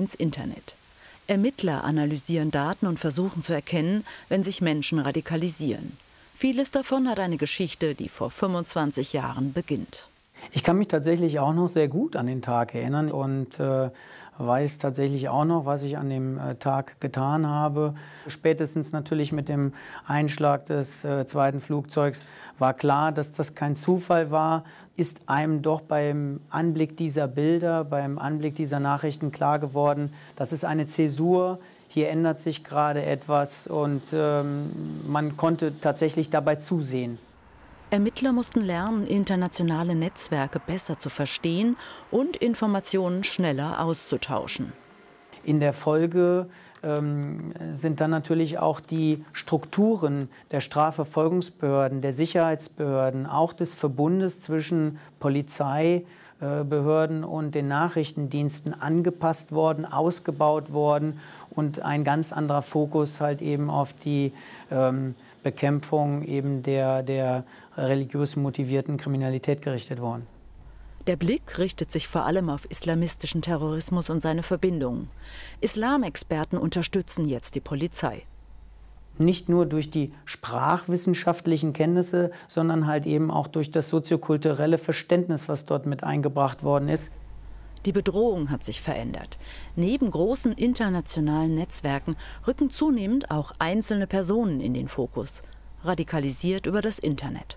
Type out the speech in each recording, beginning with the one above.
ins Internet. Ermittler analysieren Daten und versuchen zu erkennen, wenn sich Menschen radikalisieren. Vieles davon hat eine Geschichte, die vor 25 Jahren beginnt. Ich kann mich tatsächlich auch noch sehr gut an den Tag erinnern und weiß tatsächlich auch noch, was ich an dem Tag getan habe. Spätestens natürlich mit dem Einschlag des zweiten Flugzeugs war klar, dass das kein Zufall war. Ist einem doch beim Anblick dieser Bilder, beim Anblick dieser Nachrichten klar geworden, das ist eine Zäsur. Hier ändert sich gerade etwas und man konnte tatsächlich dabei zusehen. Ermittler mussten lernen, internationale Netzwerke besser zu verstehen und Informationen schneller auszutauschen. In der Folge sind dann natürlich auch die Strukturen der Strafverfolgungsbehörden, der Sicherheitsbehörden, auch des Verbundes zwischen Polizeibehörden und den Nachrichtendiensten angepasst worden, ausgebaut worden und ein ganz anderer Fokus halt eben auf die Bekämpfung eben der religiös motivierten Kriminalität gerichtet worden. Der Blick richtet sich vor allem auf islamistischen Terrorismus und seine Verbindungen. Islamexperten unterstützen jetzt die Polizei. Nicht nur durch die sprachwissenschaftlichen Kenntnisse, sondern halt eben auch durch das soziokulturelle Verständnis, was dort mit eingebracht worden ist. Die Bedrohung hat sich verändert. Neben großen internationalen Netzwerken rücken zunehmend auch einzelne Personen in den Fokus, radikalisiert über das Internet.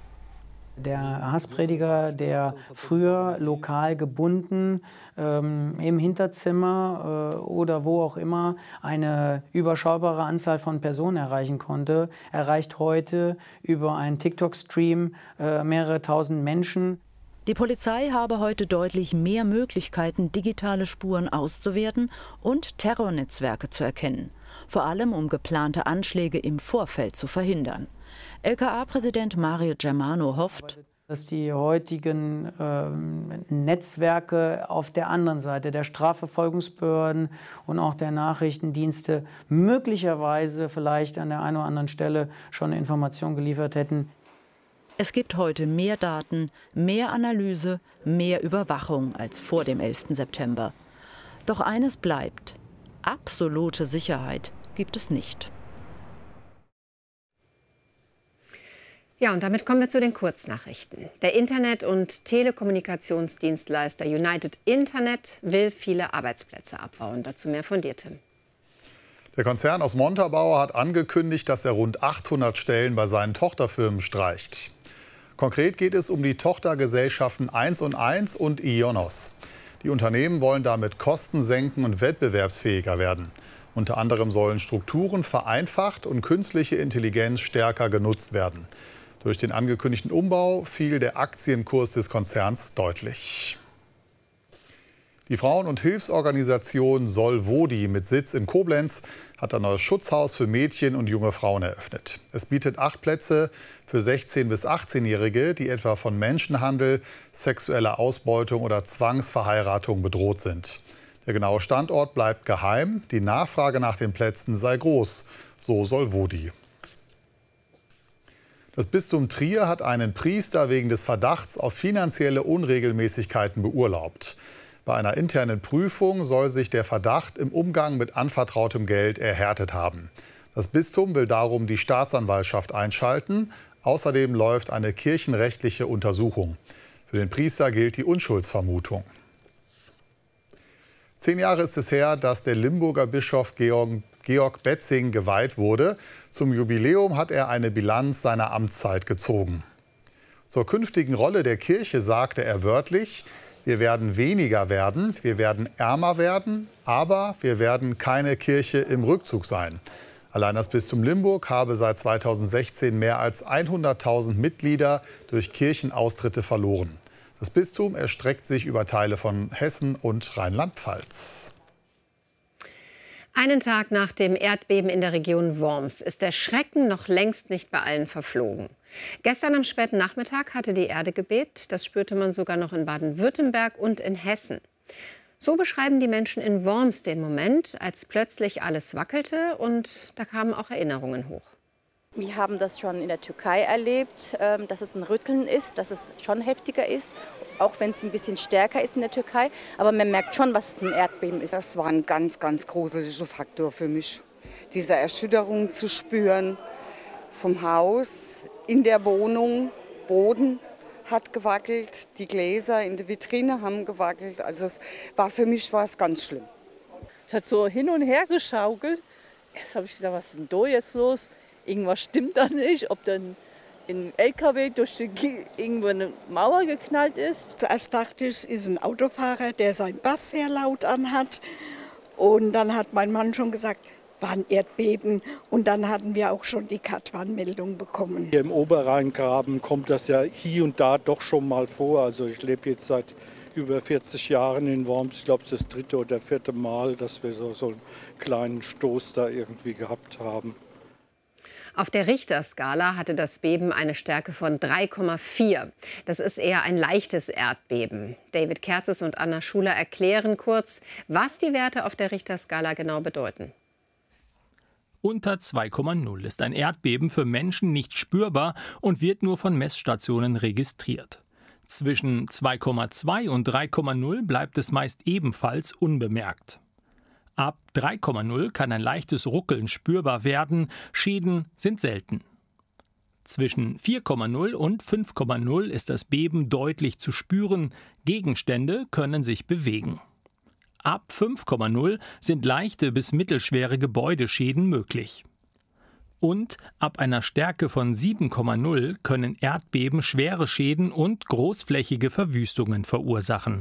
Der Hassprediger, der früher lokal gebunden im Hinterzimmer oder wo auch immer eine überschaubare Anzahl von Personen erreichen konnte, erreicht heute über einen TikTok-Stream mehrere tausend Menschen. Die Polizei habe heute deutlich mehr Möglichkeiten, digitale Spuren auszuwerten und Terrornetzwerke zu erkennen, vor allem um geplante Anschläge im Vorfeld zu verhindern. LKA-Präsident Mario Germano hofft, dass die heutigen Netzwerke auf der anderen Seite der Strafverfolgungsbehörden und auch der Nachrichtendienste möglicherweise vielleicht an der einen oder anderen Stelle schon Informationen geliefert hätten. Es gibt heute mehr Daten, mehr Analyse, mehr Überwachung als vor dem 11. September. Doch eines bleibt: absolute Sicherheit gibt es nicht. Ja, und damit kommen wir zu den Kurznachrichten. Der Internet- und Telekommunikationsdienstleister United Internet will viele Arbeitsplätze abbauen. Dazu mehr von dir, Tim. Der Konzern aus Montabaur hat angekündigt, dass er rund 800 Stellen bei seinen Tochterfirmen streicht. Konkret geht es um die Tochtergesellschaften 1&1 und IONOS. Die Unternehmen wollen damit Kosten senken und wettbewerbsfähiger werden. Unter anderem sollen Strukturen vereinfacht und künstliche Intelligenz stärker genutzt werden. Durch den angekündigten Umbau fiel der Aktienkurs des Konzerns deutlich. Die Frauen- und Hilfsorganisation Solvodi mit Sitz in Koblenz hat ein neues Schutzhaus für Mädchen und junge Frauen eröffnet. Es bietet 8 Plätze für 16- bis 18-Jährige, die etwa von Menschenhandel, sexueller Ausbeutung oder Zwangsverheiratung bedroht sind. Der genaue Standort bleibt geheim. Die Nachfrage nach den Plätzen sei groß, so Solvodi. Das Bistum Trier hat einen Priester wegen des Verdachts auf finanzielle Unregelmäßigkeiten beurlaubt. Bei einer internen Prüfung soll sich der Verdacht im Umgang mit anvertrautem Geld erhärtet haben. Das Bistum will darum die Staatsanwaltschaft einschalten. Außerdem läuft eine kirchenrechtliche Untersuchung. Für den Priester gilt die Unschuldsvermutung. 10 Jahre ist es her, dass der Limburger Bischof Georg Betzing geweiht wurde. Zum Jubiläum hat er eine Bilanz seiner Amtszeit gezogen. Zur künftigen Rolle der Kirche sagte er wörtlich: Wir werden weniger werden, wir werden ärmer werden, aber wir werden keine Kirche im Rückzug sein. Allein das Bistum Limburg habe seit 2016 mehr als 100.000 Mitglieder durch Kirchenaustritte verloren. Das Bistum erstreckt sich über Teile von Hessen und Rheinland-Pfalz. Einen Tag nach dem Erdbeben in der Region Worms ist der Schrecken noch längst nicht bei allen verflogen. Gestern am späten Nachmittag hatte die Erde gebebt. Das spürte man sogar noch in Baden-Württemberg und in Hessen. So beschreiben die Menschen in Worms den Moment, als plötzlich alles wackelte, und da kamen auch Erinnerungen hoch. Wir haben das schon in der Türkei erlebt, dass es ein Rütteln ist, dass es schon heftiger ist. auch wenn es ein bisschen stärker ist in der Türkei. Aber man merkt schon, was ein Erdbeben ist. Das war ein ganz, ganz gruseliger Faktor für mich. Diese Erschütterung zu spüren vom Haus, in der Wohnung, Boden hat gewackelt, die Gläser in der Vitrine haben gewackelt. Also für mich war es ganz schlimm. Es hat so hin und her geschaukelt. Erst habe ich gedacht, was ist denn da jetzt los? Irgendwas stimmt da nicht, ob dann ein LKW durch irgendwo eine Mauer geknallt ist. Zuerst dachte ich, es ist ein Autofahrer, der seinen Bass sehr laut anhat. Und dann hat mein Mann schon gesagt, war ein Erdbeben. Und dann hatten wir auch schon die Kat-Warnmeldung bekommen. Hier im Oberrheingraben kommt das ja hier und da doch schon mal vor. Also ich lebe jetzt seit über 40 Jahren in Worms. Ich glaube, es ist das 3. oder 4. Mal, dass wir so einen kleinen Stoß da irgendwie gehabt haben. Auf der Richterskala hatte das Beben eine Stärke von 3,4. Das ist eher ein leichtes Erdbeben. David Kerzes und Anna Schuler erklären kurz, was die Werte auf der Richterskala genau bedeuten. Unter 2,0 ist ein Erdbeben für Menschen nicht spürbar und wird nur von Messstationen registriert. Zwischen 2,2 und 3,0 bleibt es meist ebenfalls unbemerkt. Ab 3,0 kann ein leichtes Ruckeln spürbar werden, Schäden sind selten. Zwischen 4,0 und 5,0 ist das Beben deutlich zu spüren, Gegenstände können sich bewegen. Ab 5,0 sind leichte bis mittelschwere Gebäudeschäden möglich. Und ab einer Stärke von 7,0 können Erdbeben schwere Schäden und großflächige Verwüstungen verursachen.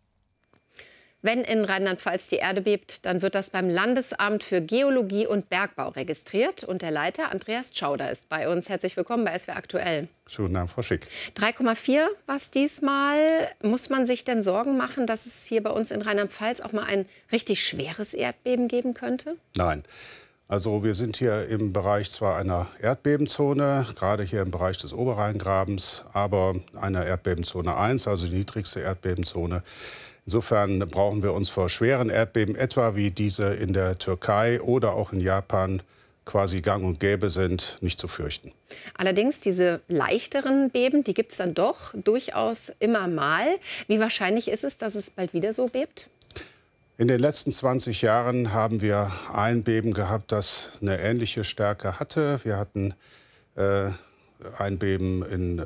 Wenn in Rheinland-Pfalz die Erde bebt, dann wird das beim Landesamt für Geologie und Bergbau registriert. Und der Leiter Andreas Tschauder ist bei uns. Herzlich willkommen bei SWR Aktuell. Schönen Abend, Frau Schick. 3,4 war es diesmal. Muss man sich denn Sorgen machen, dass es hier bei uns in Rheinland-Pfalz auch mal ein richtig schweres Erdbeben geben könnte? Nein. Also wir sind hier im Bereich zwar einer Erdbebenzone, gerade hier im Bereich des Oberrheingrabens, aber einer Erdbebenzone 1, also die niedrigste Erdbebenzone. Insofern brauchen wir uns vor schweren Erdbeben, etwa wie diese in der Türkei oder auch in Japan quasi gang und gäbe sind, nicht zu fürchten. Allerdings diese leichteren Beben, die gibt es dann doch durchaus immer mal. Wie wahrscheinlich ist es, dass es bald wieder so bebt? In den letzten 20 Jahren haben wir ein Beben gehabt, das eine ähnliche Stärke hatte. Wir hatten ein Beben in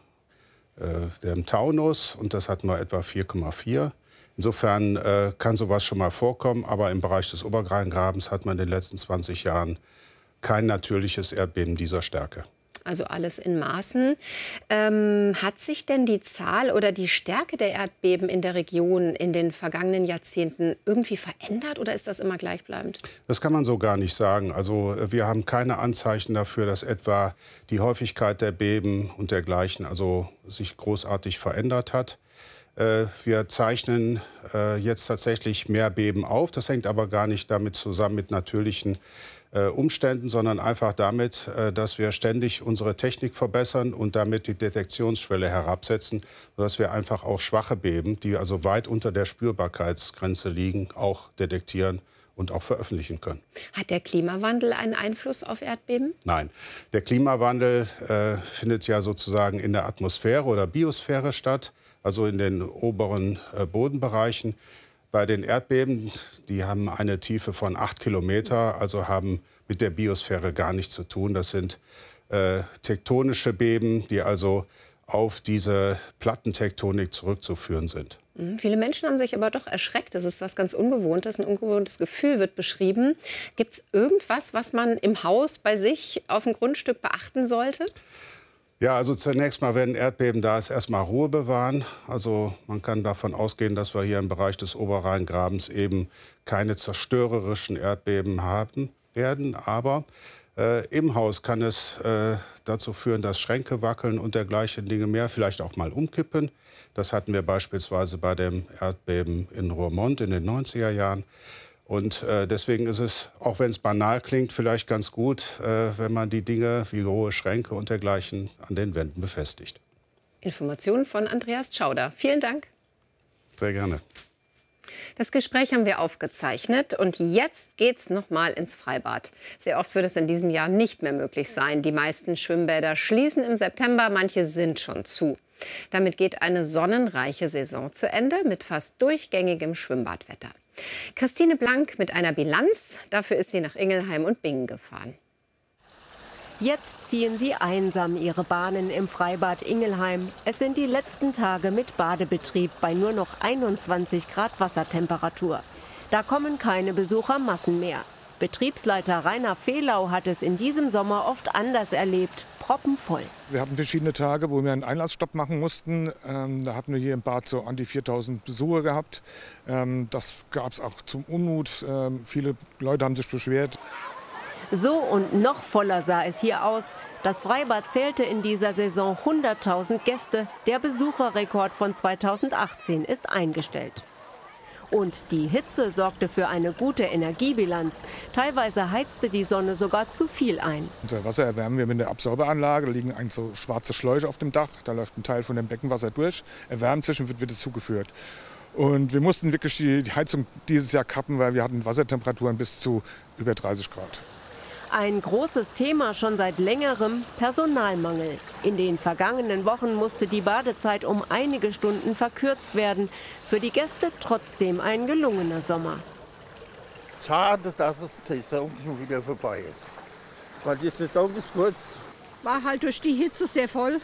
dem Taunus und das hatten wir etwa 4,4. Insofern kann sowas schon mal vorkommen, aber im Bereich des Oberrheingrabens hat man in den letzten 20 Jahren kein natürliches Erdbeben dieser Stärke. Also alles in Maßen. Hat sich denn die Zahl oder die Stärke der Erdbeben in der Region in den vergangenen Jahrzehnten irgendwie verändert oder ist das immer gleichbleibend? Das kann man so gar nicht sagen. Also wir haben keine Anzeichen dafür, dass etwa die Häufigkeit der Beben und dergleichen also sich großartig verändert hat. Wir zeichnen jetzt tatsächlich mehr Beben auf. Das hängt aber gar nicht damit zusammen mit natürlichen Umständen, sondern einfach damit, dass wir ständig unsere Technik verbessern und damit die Detektionsschwelle herabsetzen, sodass wir einfach auch schwache Beben, die also weit unter der Spürbarkeitsgrenze liegen, auch detektieren und auch veröffentlichen können. Hat der Klimawandel einen Einfluss auf Erdbeben? Nein. Der Klimawandel findet ja sozusagen in der Atmosphäre oder Biosphäre statt, also in den oberen Bodenbereichen. Bei den Erdbeben, die haben eine Tiefe von 8 Kilometer, also haben mit der Biosphäre gar nichts zu tun. Das sind tektonische Beben, die also auf diese Plattentektonik zurückzuführen sind. Viele Menschen haben sich aber doch erschreckt. Das ist was ganz Ungewohntes. Ein ungewohntes Gefühl wird beschrieben. Gibt es irgendwas, was man im Haus bei sich auf dem Grundstück beachten sollte? Ja, also zunächst mal, wenn ein Erdbeben da ist, erstmal Ruhe bewahren. Also man kann davon ausgehen, dass wir hier im Bereich des Oberrheingrabens eben keine zerstörerischen Erdbeben haben werden. Aber im Haus kann es dazu führen, dass Schränke wackeln und dergleichen Dinge mehr, vielleicht auch mal umkippen. Das hatten wir beispielsweise bei dem Erdbeben in Roermond in den 90er Jahren. Und deswegen ist es, auch wenn es banal klingt, vielleicht ganz gut, wenn man die Dinge wie hohe Schränke und dergleichen an den Wänden befestigt. Informationen von Andreas Tschauder. Vielen Dank. Sehr gerne. Das Gespräch haben wir aufgezeichnet und jetzt geht's noch mal ins Freibad. Sehr oft wird es in diesem Jahr nicht mehr möglich sein. Die meisten Schwimmbäder schließen im September, manche sind schon zu. Damit geht eine sonnenreiche Saison zu Ende mit fast durchgängigem Schwimmbadwetter. Christine Blank mit einer Bilanz. Dafür ist sie nach Ingelheim und Bingen gefahren. Jetzt ziehen sie einsam ihre Bahnen im Freibad Ingelheim. Es sind die letzten Tage mit Badebetrieb bei nur noch 21 Grad Wassertemperatur. Da kommen keine Besuchermassen mehr. Betriebsleiter Rainer Fehlau hat es in diesem Sommer oft anders erlebt. Proppenvoll. Wir hatten verschiedene Tage, wo wir einen Einlassstopp machen mussten. Da hatten wir hier im Bad so an die 4000 Besucher gehabt. Das gab es auch zum Unmut. Viele Leute haben sich beschwert. So und noch voller sah es hier aus. Das Freibad zählte in dieser Saison 100.000 Gäste. Der Besucherrekord von 2018 ist eingestellt. Und die Hitze sorgte für eine gute Energiebilanz. Teilweise heizte die Sonne sogar zu viel ein. Unser Wasser erwärmen wir mit der Absorberanlage. Da liegen eigentlich so schwarze Schläuche auf dem Dach. Da läuft ein Teil von dem Beckenwasser durch, erwärmt sich und wird wieder zugeführt. Und wir mussten wirklich die Heizung dieses Jahr kappen, weil wir hatten Wassertemperaturen bis zu über 30 Grad. Ein großes Thema schon seit längerem: Personalmangel. In den vergangenen Wochen musste die Badezeit um einige Stunden verkürzt werden. Für die Gäste trotzdem ein gelungener Sommer. Schade, dass die Saison schon wieder vorbei ist. Weil die Saison ist kurz. War halt durch die Hitze sehr voll.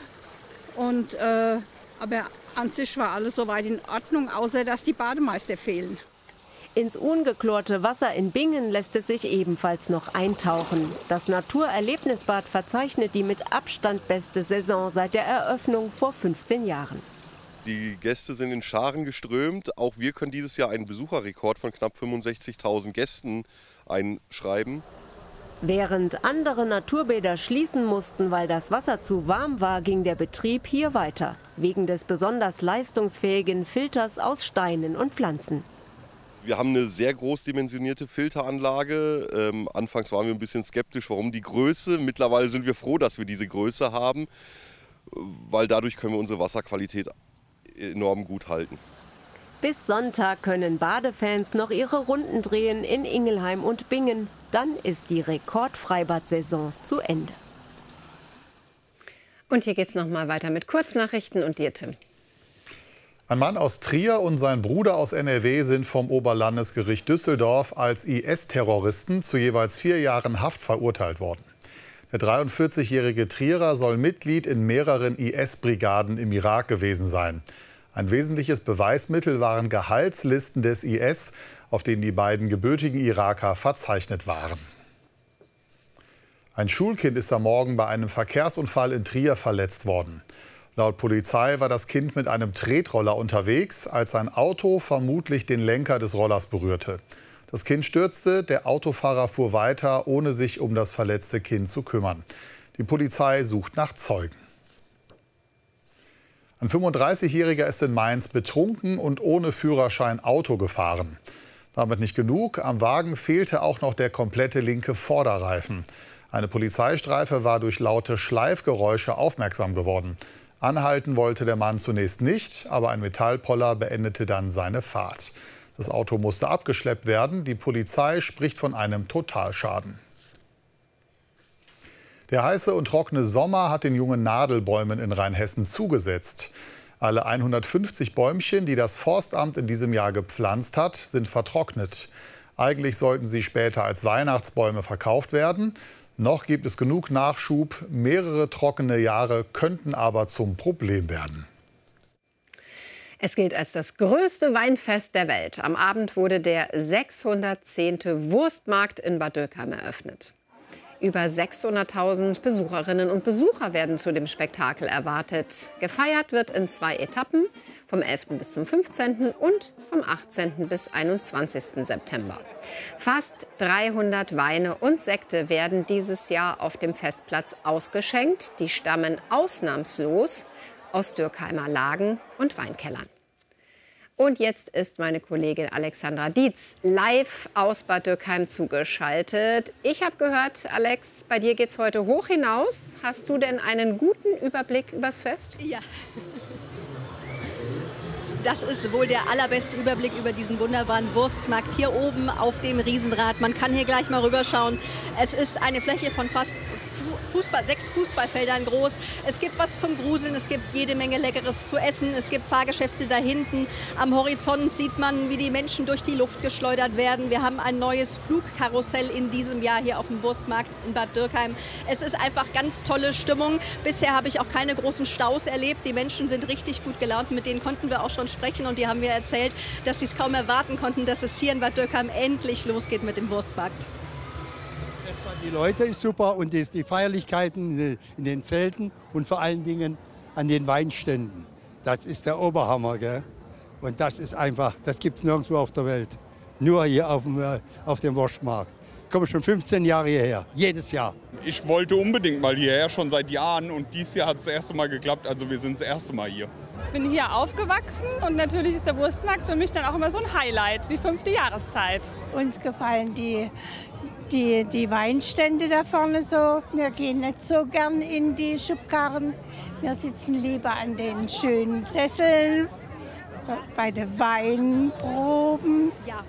Aber an sich war alles soweit in Ordnung, außer dass die Bademeister fehlen. Ins ungeklorte Wasser in Bingen lässt es sich ebenfalls noch eintauchen. Das Naturerlebnisbad verzeichnet die mit Abstand beste Saison seit der Eröffnung vor 15 Jahren. Die Gäste sind in Scharen geströmt. Auch wir können dieses Jahr einen Besucherrekord von knapp 65.000 Gästen einschreiben. Während andere Naturbäder schließen mussten, weil das Wasser zu warm war, ging der Betrieb hier weiter. Wegen des besonders leistungsfähigen Filters aus Steinen und Pflanzen. Wir haben eine sehr groß dimensionierte Filteranlage. Anfangs waren wir ein bisschen skeptisch, warum die Größe. Mittlerweile sind wir froh, dass wir diese Größe haben, weil dadurch können wir unsere Wasserqualität enorm gut halten. Bis Sonntag können Badefans noch ihre Runden drehen in Ingelheim und Bingen. Dann ist die Rekordfreibad-Saison zu Ende. Und hier geht es noch mal weiter mit Kurznachrichten und dir, Tim. Ein Mann aus Trier und sein Bruder aus NRW sind vom Oberlandesgericht Düsseldorf als IS-Terroristen zu jeweils 4 Jahren Haft verurteilt worden. Der 43-jährige Trierer soll Mitglied in mehreren IS-Brigaden im Irak gewesen sein. Ein wesentliches Beweismittel waren Gehaltslisten des IS, auf denen die beiden gebürtigen Iraker verzeichnet waren. Ein Schulkind ist am Morgen bei einem Verkehrsunfall in Trier verletzt worden. Laut Polizei war das Kind mit einem Tretroller unterwegs, als ein Auto vermutlich den Lenker des Rollers berührte. Das Kind stürzte, der Autofahrer fuhr weiter, ohne sich um das verletzte Kind zu kümmern. Die Polizei sucht nach Zeugen. Ein 35-Jähriger ist in Mainz betrunken und ohne Führerschein Auto gefahren. Damit nicht genug, am Wagen fehlte auch noch der komplette linke Vorderreifen. Eine Polizeistreife war durch laute Schleifgeräusche aufmerksam geworden. Anhalten wollte der Mann zunächst nicht, aber ein Metallpoller beendete dann seine Fahrt. Das Auto musste abgeschleppt werden. Die Polizei spricht von einem Totalschaden. Der heiße und trockene Sommer hat den jungen Nadelbäumen in Rheinhessen zugesetzt. Alle 150 Bäumchen, die das Forstamt in diesem Jahr gepflanzt hat, sind vertrocknet. Eigentlich sollten sie später als Weihnachtsbäume verkauft werden. Noch gibt es genug Nachschub. Mehrere trockene Jahre könnten aber zum Problem werden. Es gilt als das größte Weinfest der Welt. Am Abend wurde der 610. Wurstmarkt in Bad Dürkheim eröffnet. Über 600.000 Besucherinnen und Besucher werden zu dem Spektakel erwartet. Gefeiert wird in 2 Etappen, vom 11. bis zum 15. und vom 18. bis 21. September. Fast 300 Weine und Sekte werden dieses Jahr auf dem Festplatz ausgeschenkt. Die stammen ausnahmslos aus Dürkheimer Lagen und Weinkellern. Und jetzt ist meine Kollegin Alexandra Dietz live aus Bad Dürkheim zugeschaltet. Ich habe gehört, Alex, bei dir geht es heute hoch hinaus. Hast du denn einen guten Überblick übers Fest? Ja. Das ist wohl der allerbeste Überblick über diesen wunderbaren Wurstmarkt hier oben auf dem Riesenrad. Man kann hier gleich mal rüberschauen. Es ist eine Fläche von fast 6 Fußballfeldern groß. Es gibt was zum Gruseln, es gibt jede Menge Leckeres zu essen, es gibt Fahrgeschäfte da hinten. Am Horizont sieht man, wie die Menschen durch die Luft geschleudert werden. Wir haben ein neues Flugkarussell in diesem Jahr hier auf dem Wurstmarkt in Bad Dürkheim. Es ist einfach ganz tolle Stimmung. Bisher habe ich auch keine großen Staus erlebt. Die Menschen sind richtig gut gelaunt. Mit denen konnten wir auch schon sprechen und die haben mir erzählt, dass sie es kaum erwarten konnten, dass es hier in Bad Dürkheim endlich losgeht mit dem Wurstmarkt. Die Leute ist super und die Feierlichkeiten in den Zelten und vor allen Dingen an den Weinständen. Das ist der Oberhammer, gell? Und das ist einfach, das gibt es nirgendwo auf der Welt. Nur hier auf dem Wurstmarkt. Ich komme schon 15 Jahre hierher, jedes Jahr. Ich wollte unbedingt mal hierher, schon seit Jahren. Und dieses Jahr hat es das erste Mal geklappt, also wir sind das erste Mal hier. Ich bin hier aufgewachsen und natürlich ist der Wurstmarkt für mich dann auch immer so ein Highlight, die 5. Jahreszeit. Uns gefallen die Weinstände da vorne so. Wir gehen nicht so gern in die Schubkarren. Wir sitzen lieber an den schönen Sesseln bei den Weinproben.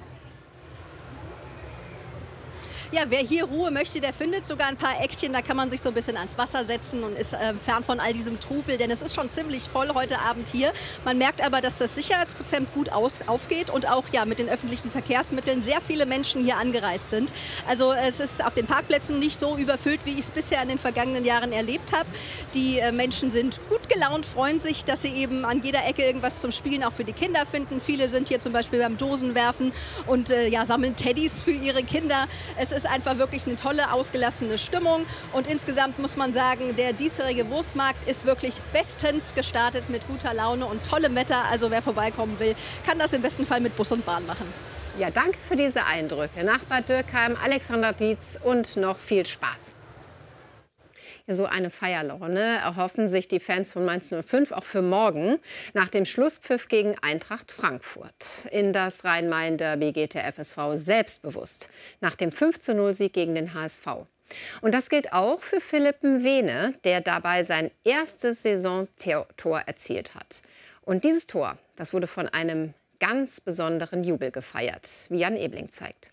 Ja, wer hier Ruhe möchte, der findet sogar ein paar Eckchen. Da kann man sich so ein bisschen ans Wasser setzen und ist fern von all diesem Trubel. Denn es ist schon ziemlich voll heute Abend hier. Man merkt aber, dass das Sicherheitskonzept gut aufgeht und auch mit den öffentlichen Verkehrsmitteln sehr viele Menschen hier angereist sind. Also es ist auf den Parkplätzen nicht so überfüllt, wie ich es bisher in den vergangenen Jahren erlebt habe. Die Menschen sind gut gelaunt, freuen sich, dass sie eben an jeder Ecke irgendwas zum Spielen auch für die Kinder finden. Viele sind hier zum Beispiel beim Dosenwerfen und sammeln Teddys für ihre Kinder. Es ist einfach wirklich eine tolle, ausgelassene Stimmung. Und insgesamt muss man sagen, der diesjährige Wurstmarkt ist wirklich bestens gestartet mit guter Laune und tollem Wetter. Also wer vorbeikommen will, kann das im besten Fall mit Bus und Bahn machen. Ja, danke für diese Eindrücke. Nach Bad Dürkheim, Alexander Dietz und noch viel Spaß. Ja, so eine Feierlaune erhoffen sich die Fans von Mainz 05 auch für morgen nach dem Schlusspfiff gegen Eintracht Frankfurt. In das Rhein-Main-Derby geht der FSV selbstbewusst nach dem 5:0-Sieg gegen den HSV. Und das gilt auch für Philipp Mwene, der dabei sein erstes Saisontor erzielt hat. Und dieses Tor, das wurde von einem ganz besonderen Jubel gefeiert, wie Jan Ebling zeigt.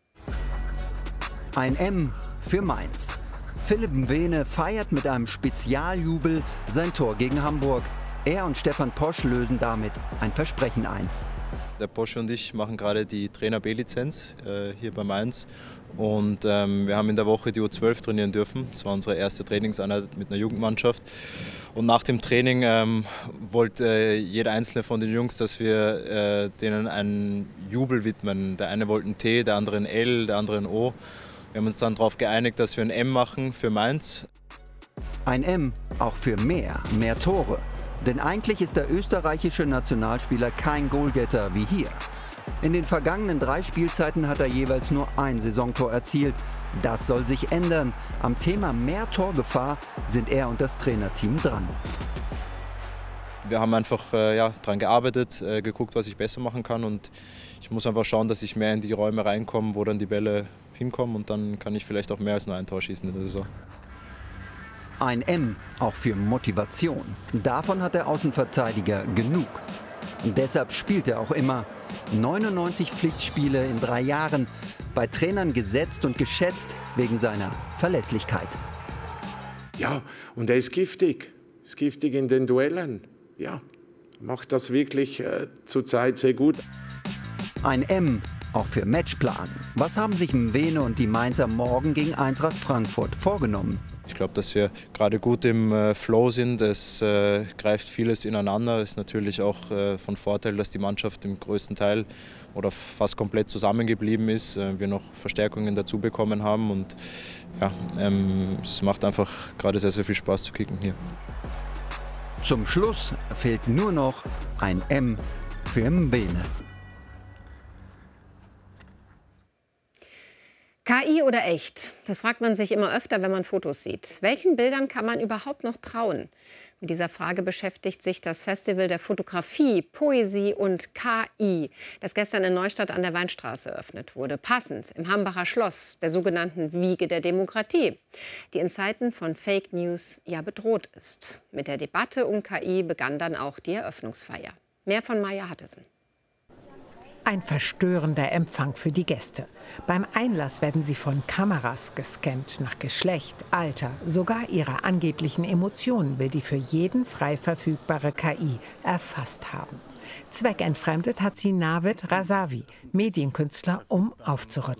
Ein M für Mainz. Philipp Mwene feiert mit einem Spezialjubel sein Tor gegen Hamburg. Er und Stefan Posch lösen damit ein Versprechen ein. Der Posch und ich machen gerade die Trainer B-Lizenz hier bei Mainz. Und wir haben in der Woche die U12 trainieren dürfen. Das war unsere erste Trainingseinheit mit einer Jugendmannschaft. Und nach dem Training wollte jeder einzelne von den Jungs, dass wir denen einen Jubel widmen. Der eine wollte ein T, der andere ein L, der andere ein O. Wir haben uns dann darauf geeinigt, dass wir ein M machen für Mainz. Ein M auch für mehr Tore. Denn eigentlich ist der österreichische Nationalspieler kein Goalgetter wie hier. In den vergangenen 3 Spielzeiten hat er jeweils nur ein Saisontor erzielt. Das soll sich ändern. Am Thema mehr Torgefahr sind er und das Trainerteam dran. Wir haben einfach daran gearbeitet, geguckt, was ich besser machen kann. Und ich muss einfach schauen, dass ich mehr in die Räume reinkomme, wo dann die Bälle hinkommen. Und dann kann ich vielleicht auch mehr als nur ein Tor schießen in der Saison. Ein M auch für Motivation. Davon hat der Außenverteidiger genug. Und deshalb spielt er auch immer. 99 Pflichtspiele in 3 Jahren. Bei Trainern gesetzt und geschätzt wegen seiner Verlässlichkeit. Ja, und er ist giftig. Ist giftig in den Duellen. Ja, macht das wirklich zurzeit sehr gut. Ein M auch für Matchplan. Was haben sich Mwene und die Mainzer morgen gegen Eintracht Frankfurt vorgenommen? Ich glaube, dass wir gerade gut im Flow sind. Es greift vieles ineinander. Es ist natürlich auch von Vorteil, dass die Mannschaft im größten Teil oder fast komplett zusammengeblieben ist. Wir noch Verstärkungen dazu bekommen haben. Und ja, es macht einfach gerade sehr, sehr viel Spaß zu kicken hier. Zum Schluss fehlt nur noch ein M für Mwene. KI oder echt? Das fragt man sich immer öfter, wenn man Fotos sieht. Welchen Bildern kann man überhaupt noch trauen? Mit dieser Frage beschäftigt sich das Festival der Fotografie, Poesie und KI, das gestern in Neustadt an der Weinstraße eröffnet wurde. Passend im Hambacher Schloss, der sogenannten Wiege der Demokratie, die in Zeiten von Fake News ja bedroht ist. Mit der Debatte um KI begann dann auch die Eröffnungsfeier. Mehr von Maya Hattesen. Ein verstörender Empfang für die Gäste. Beim Einlass werden sie von Kameras gescannt, nach Geschlecht, Alter, sogar ihrer angeblichen Emotionen will die für jeden frei verfügbare KI erfasst haben. Zweckentfremdet hat sie Navid Razavi, Medienkünstler, um aufzurütteln.